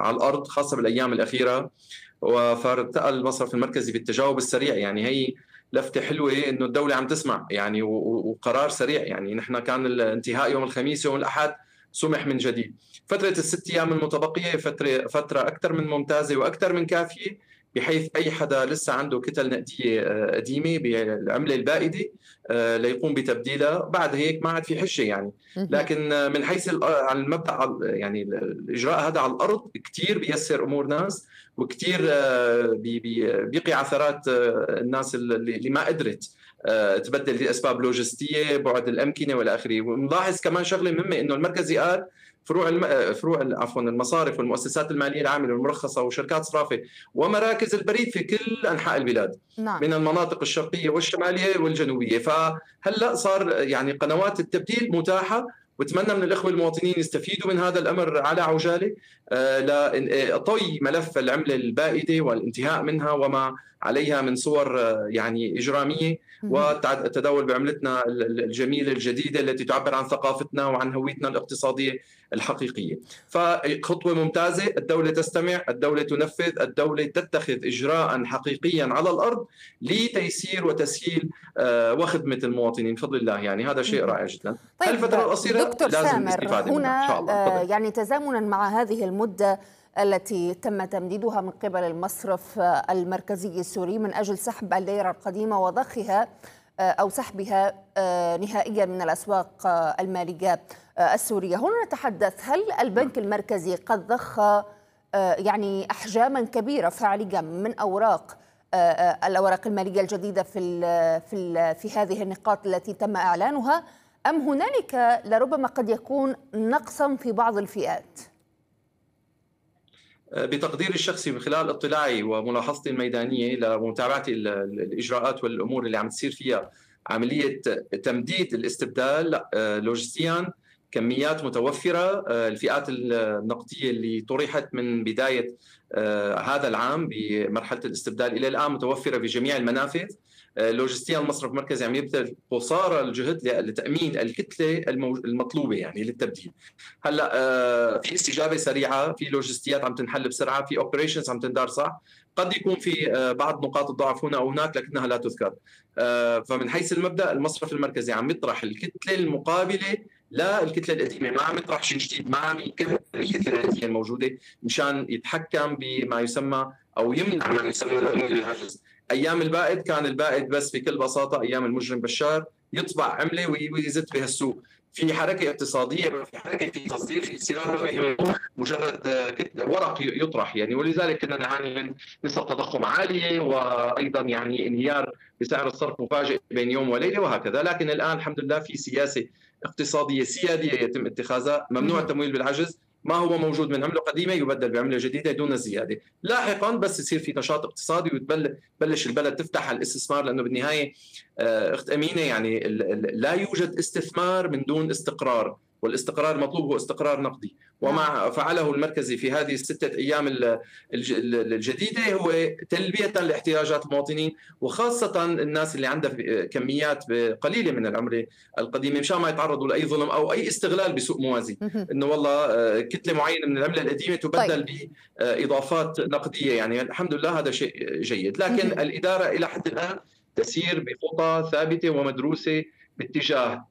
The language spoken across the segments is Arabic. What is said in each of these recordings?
على الارض خاصه بالايام الاخيره، فارتقى المصرف المركزي بالتجاوب السريع. يعني هي لفتة حلوة إنه الدولة عم تسمع يعني، وقرار سريع. يعني نحن كان الانتهاء يوم الخميس، يوم الأحد سمح من جديد. فترة الست أيام المتبقية فترة أكثر من ممتازة وأكثر من كافية، بحيث أي حدا لسه عنده كتل نقدية قديمة بالعملة البائدة ليقوم بتبديلها. بعد هيك ما عاد في حجة يعني. لكن من حيث على المبدأ، يعني الإجراء هذا على الأرض كتير بيسر أمور ناس، وكتير بيقي عثرات الناس اللي ما قدرت تبدل لاسباب لوجستيه، بعد الامكنه والى اخره. ونلاحظ كمان شغله مهمه، انه المركزي قال عفوا المصارف والمؤسسات الماليه العامله والمرخصه وشركات صرافه ومراكز البريد في كل انحاء البلاد، نعم. من المناطق الشرقيه والشماليه والجنوبيه. فهلا صار يعني قنوات التبديل متاحه، واتمنى من الاخوه المواطنين يستفيدوا من هذا الامر على عجاله لطي ملف العمله البائده والانتهاء منها وما عليها من صور يعني اجراميه، والتداول بعملتنا الجميله الجديده التي تعبر عن ثقافتنا وعن هويتنا الاقتصاديه الحقيقيه. فخطوه ممتازه، الدوله تستمع، الدوله تنفذ، الدوله تتخذ اجراء حقيقيا على الارض لتيسير وتسهيل وخدمه المواطنين بفضل الله. يعني هذا شيء رائع جدا. طيب الفتره القصيره دكتور لازم سامر، الاستفاده هنا منها ان شاء الله. يعني تزامنا مع هذه المده التي تم تمديدها من قبل المصرف المركزي السوري من أجل سحب الليرة القديمة وضخها أو سحبها نهائيا من الأسواق المالية السورية. هنا نتحدث، هل البنك المركزي قد ضخ يعني أحجاما كبيرة فعليا من الأوراق المالية الجديدة في هذه النقاط التي تم إعلانها، أم هنالك لربما قد يكون نقصا في بعض الفئات؟ بتقديري الشخصي من خلال اطلاعي وملاحظتي الميدانيه لمتابعه الاجراءات والامور اللي عم تصير فيها عمليه تمديد الاستبدال، لوجستيا كميات متوفره. الفئات النقديه اللي طرحت من بدايه هذا العام بمرحله الاستبدال الى الان متوفره في جميع المنافذ. لوجستيا المصرف المركزي عم يبذل قصارى الجهد لتامين الكتله المطلوبه يعني للتبديل. هلا في استجابه سريعه، في لوجستيات عم تنحل بسرعه، في اوبريشنز عم تندار صح. قد يكون في بعض نقاط الضعف هنا او هناك لكنها لا تذكر. فمن حيث المبدا المصرف المركزي عم يطرح الكتله المقابله للكتله القديمه، ما عم يطرح شيء جديد، ما عم يكمل الكتله الموجوده مشان يتحكم بما يسمى او يمنع ما يسمى الهاجس. ايام البائد كان البائد بس بكل بساطه ايام المجرم بشار يطبع عمله ويزت بها السوق. في حركه اقتصاديه، في حركه في تصدير، في استيراد، مجرد ورق يطرح يعني. ولذلك كنا نعاني من نسب تضخم عاليه، وايضا يعني انهيار بسعر الصرف مفاجئ بين يوم وليله وهكذا. لكن الان الحمد لله في سياسه اقتصاديه سياديه يتم اتخاذها، ممنوع التمويل بالعجز، ما هو موجود من عمله قديمه يبدل بعمله جديده دون الزياده. لاحقا بس يصير في نشاط اقتصادي وتبلش البلد تفتح على الاستثمار، لانه بالنهايه اخت امينه يعني لا يوجد استثمار من دون استقرار، والاستقرار مطلوب هو استقرار نقدي. وما فعله المركزي في هذه الستة أيام الجديدة هو تلبية لاحتياجات المواطنين، وخاصة الناس اللي عندها كميات قليلة من العملة القديمة، مشان ما يتعرضوا لأي ظلم أو أي استغلال بسوق موازي، إنه والله كتلة معينة من العملة القديمة تبدل بإضافات نقدية. يعني الحمد لله هذا شيء جيد. لكن الإدارة إلى حد الآن تسير بخطى ثابتة ومدروسة باتجاه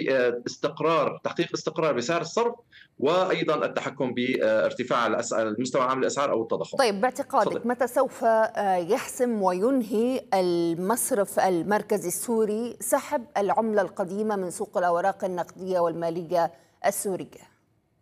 تحقيق استقرار بسعر الصرف، وايضا التحكم بارتفاع المستوى العام للاسعار او التضخم. طيب باعتقادك متى سوف يحسم وينهي المصرف المركزي السوري سحب العملة القديمة من سوق الأوراق النقدية والمالية السورية؟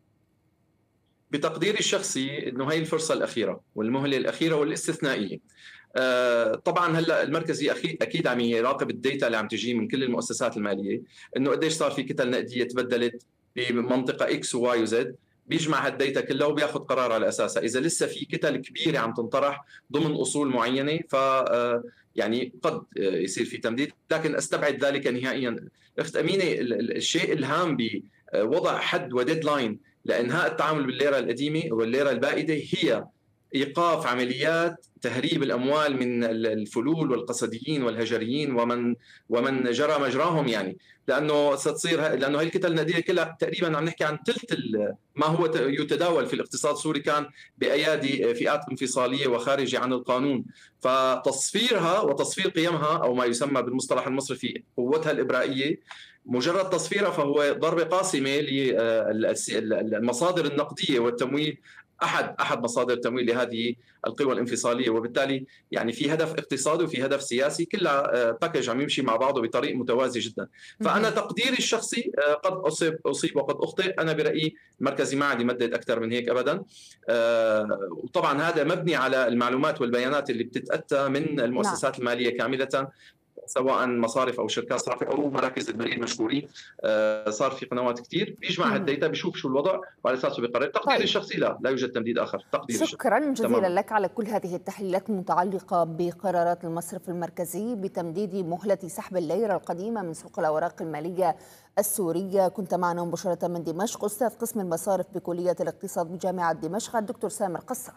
بتقديري الشخصي انه هي الفرصة الأخيرة والمهلة الأخيرة والاستثنائية. طبعا هلا المركزي اكيد عم يراقب الديتا اللي عم تجي من كل المؤسسات الماليه، انه قديش صار في كتل نقديه تبدلت بمنطقه اكس وواي وزد، بيجمع هالديتا كلها وبياخذ قرار على اساسها. اذا لسه في كتل كبيره عم تنطرح ضمن اصول معينه ف يعني قد يصير في تمديد، لكن استبعد ذلك نهائيا. اخت امينه، الشيء الهام بوضع حد وديدلاين لانهاء التعامل بالليره القديمه والليره البائده هي ايقاف عمليات تهريب الاموال من الفلول والقصديين والهجريين ومن جرى مجراهم، يعني لانه ستصير، لانه هي الكتل النقديه كلها تقريبا عم نحكي عن ثلث ما هو يتداول في الاقتصاد السوري كان بايادي فئات انفصاليه وخارجه عن القانون. فتصفيرها وتصفير قيمها، او ما يسمى بالمصطلح المصرفي قوتها الابرائيه، مجرد تصفيرها فهو ضربه قاسمه للمصادر النقديه والتمويل، احد مصادر التمويل لهذه القوى الانفصاليه. وبالتالي يعني في هدف اقتصادي وفي هدف سياسي، كلها باكج عم يمشي مع بعضه بطريق متوازي جدا. فانا تقديري الشخصي قد اصيب وقد اخطئ، انا برايي المركزي ما عاد يمدد اكثر من هيك ابدا. وطبعا هذا مبني على المعلومات والبيانات اللي بتتاتى من المؤسسات الماليه كامله، سواء مصارف او شركات صرافه او مراكز البريد مشهورين. صار في قنوات كثير بيجمع هالديتا، بيشوف شو الوضع وعلى اساسه بيقرر. تقديري الشخصي لا يوجد تمديد اخر. تقديري شكرا جزيلا لك على كل هذه التحليلات المتعلقه بقرارات المصرف المركزي بتمديد مهله سحب الليره القديمه من سوق الاوراق الماليه السوريه. كنت معنا مباشره من دمشق استاذ قسم المصارف بكليه الاقتصاد بجامعه دمشق الدكتور سامر قصار.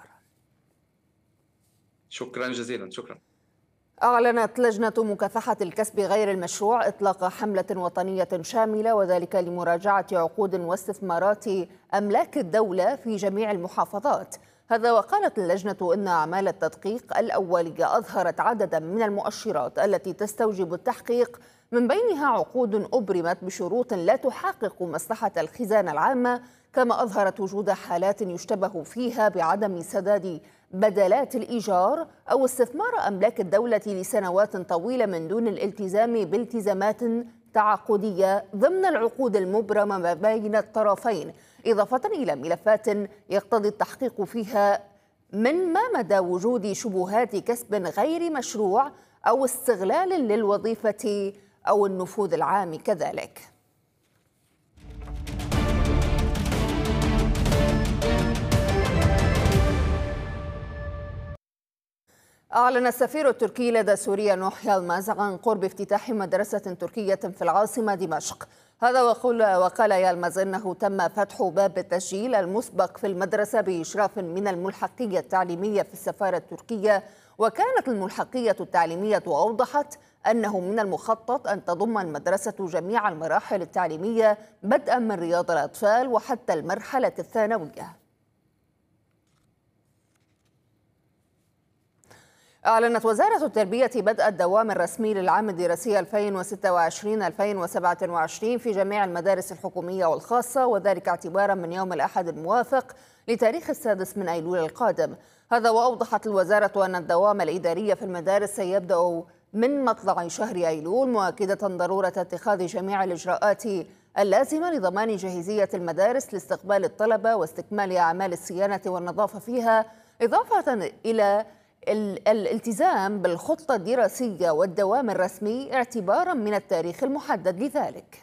شكرا جزيلا. شكرا. أعلنت لجنة مكافحة الكسب غير المشروع إطلاق حملة وطنية شاملة، وذلك لمراجعة عقود واستثمارات أملاك الدولة في جميع المحافظات. هذا وقالت اللجنة إن أعمال التدقيق الأولية أظهرت عددا من المؤشرات التي تستوجب التحقيق، من بينها عقود أبرمت بشروط لا تحقق مصلحة الخزانة العامة، كما أظهرت وجود حالات يشتبه فيها بعدم سداد بدلات الإيجار أو استثمار أملاك الدولة لسنوات طويلة من دون الالتزام بالتزامات تعاقدية ضمن العقود المبرمة ما بين الطرفين، إضافة إلى ملفات يقتضي التحقيق فيها من ما مدى وجود شبهات كسب غير مشروع أو استغلال للوظيفة أو النفوذ العام كذلك. أعلن السفير التركي لدى سوريا نوح يلمز عن قرب افتتاح مدرسة تركية في العاصمة دمشق. هذا وقال يلمز إنه تم فتح باب التسجيل المسبق في المدرسة بإشراف من الملحقية التعليمية في السفارة التركية، وكانت الملحقية التعليمية أوضحت أنه من المخطط أن تضم المدرسة جميع المراحل التعليمية بدءا من رياض الأطفال وحتى المرحلة الثانوية. أعلنت وزارة التربية بدء الدوام الرسمي للعام الدراسي 2026-2027 في جميع المدارس الحكومية والخاصة، وذلك اعتبارا من يوم الأحد الموافق لتاريخ 6 من أيلول القادم. هذا وأوضحت الوزارة أن الدوام الإداري في المدارس سيبدأ من مطلع شهر أيلول، مؤكدة ضرورة اتخاذ جميع الإجراءات اللازمة لضمان جاهزية المدارس لاستقبال الطلبة واستكمال أعمال الصيانة والنظافة فيها، إضافة إلى الالتزام بالخطة الدراسية والدوام الرسمي اعتبارا من التاريخ المحدد لذلك.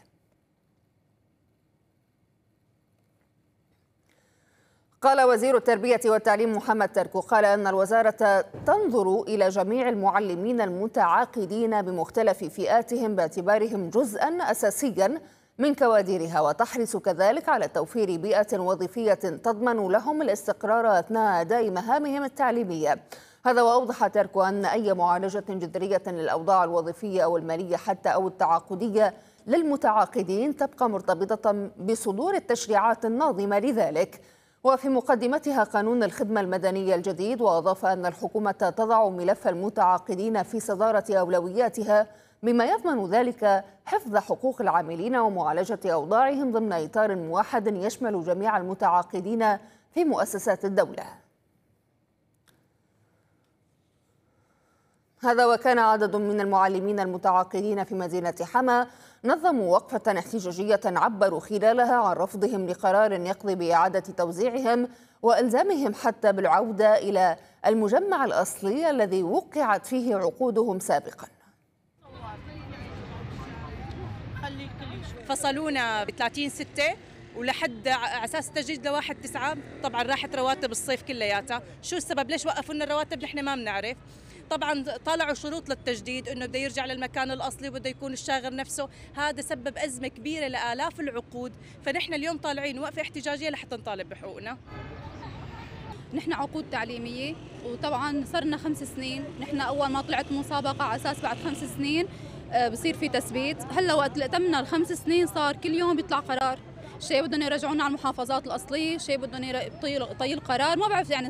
قال وزير التربية والتعليم محمد تركو قال أن الوزارة تنظر إلى جميع المعلمين المتعاقدين بمختلف فئاتهم باعتبارهم جزءا أساسيا من كوادرها، وتحرص كذلك على توفير بيئة وظيفية تضمن لهم الاستقرار أثناء أداء مهامهم التعليمية. هذا وأوضح تركو أن أي معالجة جذرية للأوضاع الوظيفية أو المالية حتى أو التعاقدية للمتعاقدين تبقى مرتبطة بصدور التشريعات الناظمة لذلك، وفي مقدمتها قانون الخدمة المدنية الجديد. وأضاف أن الحكومة تضع ملف المتعاقدين في صدارة أولوياتها، بما يضمن ذلك حفظ حقوق العاملين ومعالجة أوضاعهم ضمن إطار موحد يشمل جميع المتعاقدين في مؤسسات الدولة. هذا وكان عدد من المعلمين المتعاقدين في مدينة حما نظموا وقفة احتجاجية عبروا خلالها عن رفضهم لقرار يقضي بإعادة توزيعهم وإلزامهم حتى بالعودة إلى المجمع الأصلي الذي وقعت فيه عقودهم سابقا. فصلونا ب 30/6 ولحد على اساس التجديد ل1/9. طبعا راحت رواتب الصيف كلياتها. شو السبب؟ ليش وقفوا لنا الرواتب؟ نحن ما بنعرف. طبعا طلعوا شروط للتجديد انه بده يرجع للمكان الاصلي وبده يكون الشاغر نفسه. هذا سبب ازمه كبيره لالاف العقود، فنحن اليوم طالعين وقفه احتجاجيه لحتى نطالب بحقوقنا. نحن عقود تعليمية، وطبعا صرنا 5 سنين. نحن أول ما طلعت مسابقة على أساس بعد 5 سنين بصير في تثبيت. هلا وقت تمنا ال5 سنين صار كل يوم بيطلع قرار، شيء بدهم يرجعونا على المحافظات الأصلية، شيء بدهم يطيل قرار، ما بعرف يعني